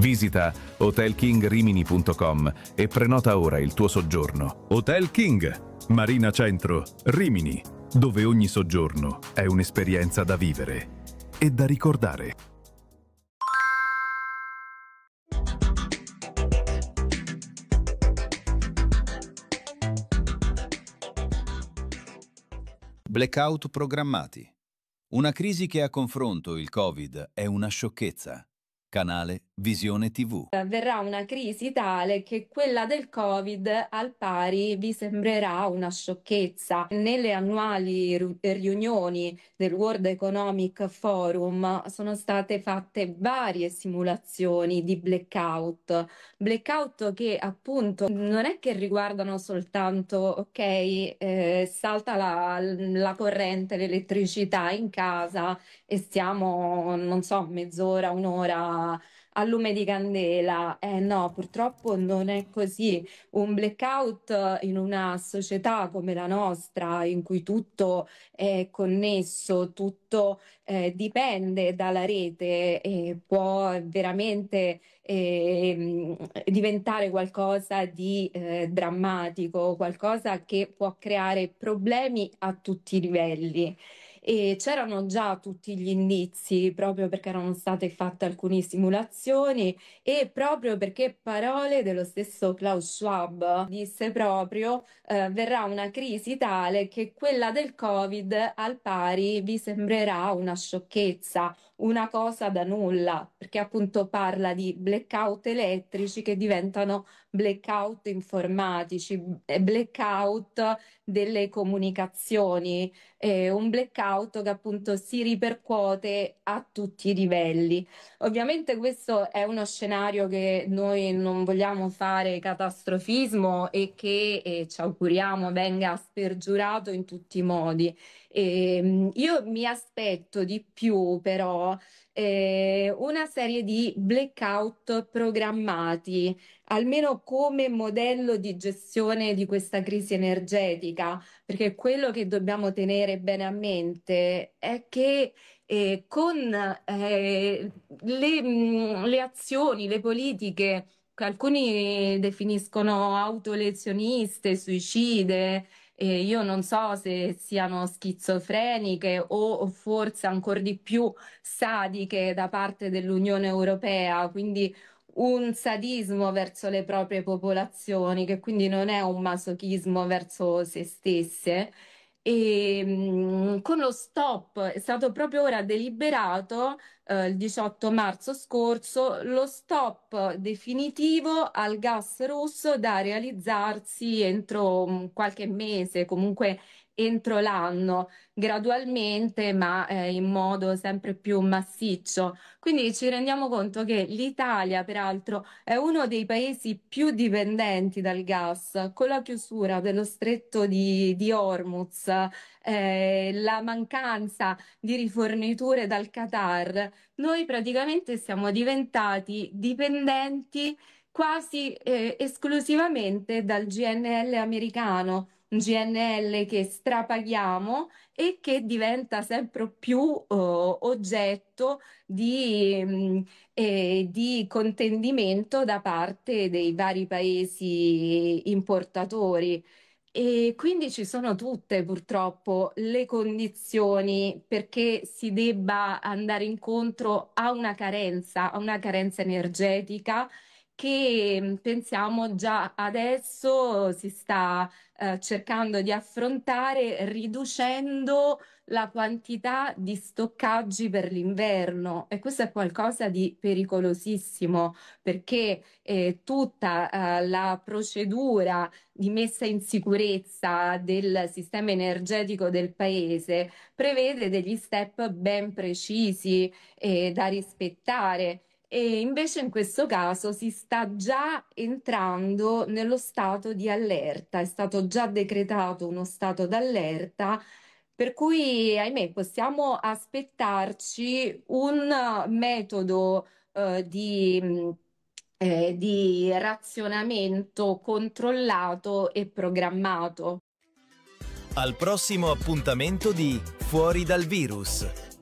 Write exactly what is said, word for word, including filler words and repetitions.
Visita hotel king rimini punto com e prenota ora il tuo soggiorno. Hotel King, Marina Centro, Rimini, dove ogni soggiorno è un'esperienza da vivere e da ricordare. Blackout programmati. Una crisi che a confronto il Covid è una sciocchezza. Canale Visione tivù. Verrà una crisi tale che quella del Covid al pari vi sembrerà una sciocchezza. Nelle annuali ru- riunioni del World Economic Forum sono state fatte varie simulazioni di blackout. Blackout che appunto non è che riguardano soltanto, ok, eh, salta la, la corrente, l'elettricità in casa e stiamo, non so, mezz'ora, un'ora a lume di candela. Eh no, purtroppo non è così. Un blackout in una società come la nostra, in cui tutto è connesso, tutto eh, dipende dalla rete, e può veramente eh, diventare qualcosa di eh, drammatico, qualcosa che può creare problemi a tutti i livelli. E c'erano già tutti gli indizi, proprio perché erano state fatte alcune simulazioni e proprio perché parole dello stesso Klaus Schwab disse proprio eh, verrà una crisi tale che quella del Covid al pari vi sembrerà una sciocchezza, una cosa da nulla, perché appunto parla di blackout elettrici che diventano blackout informatici, eh, blackout delle comunicazioni, eh, un blackout che appunto si ripercuote a tutti i livelli. Ovviamente questo è uno scenario che noi non vogliamo fare catastrofismo e che eh, ci auguriamo venga spergiurato in tutti i modi. E, io mi aspetto di più però eh, una serie di blackout programmati, almeno come modello di gestione di questa crisi energetica, perché quello che dobbiamo tenere bene a mente è che eh, con eh, le, mh, le azioni, le politiche che alcuni definiscono autolezioniste, suicide, eh, io non so se siano schizofreniche o, o forse ancora di più sadiche da parte dell'Unione Europea, quindi un sadismo verso le proprie popolazioni, che quindi non è un masochismo verso se stesse. E mh, con lo stop è stato proprio ora deliberato eh, il diciotto marzo scorso lo stop definitivo al gas russo da realizzarsi entro mh, qualche mese, comunque entro l'anno, gradualmente, ma eh, in modo sempre più massiccio. Quindi ci rendiamo conto che l'Italia, peraltro, è uno dei paesi più dipendenti dal gas, con la chiusura dello stretto di, di Hormuz, eh, la mancanza di riforniture dal Qatar. Noi praticamente siamo diventati dipendenti quasi eh, esclusivamente dal G N L americano, un G N L che strapaghiamo e che diventa sempre più eh, oggetto di, mh, eh, di contendimento da parte dei vari paesi importatori. E quindi ci sono tutte purtroppo le condizioni perché si debba andare incontro a una carenza, a una carenza energetica che mh, pensiamo già adesso si sta eh, cercando di affrontare riducendo la quantità di stoccaggi per l'inverno, e questo è qualcosa di pericolosissimo perché eh, tutta eh, la procedura di messa in sicurezza del sistema energetico del paese prevede degli step ben precisi eh, da rispettare. E invece in questo caso si sta già entrando nello stato di allerta, è stato già decretato uno stato d'allerta, per cui, ahimè, possiamo aspettarci un eh, metodo eh, di, mh, eh, di razionamento controllato e programmato. Al prossimo appuntamento di Fuori dal virus.